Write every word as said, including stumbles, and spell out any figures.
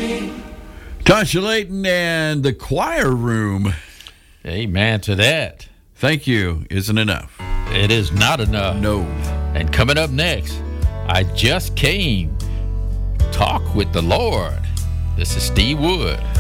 Tasha Layton and the Choir Room. Amen to that. Thank you isn't enough. It is not enough. No. And coming up next, I Just Came. Talk with the Lord. This is Steve Wood.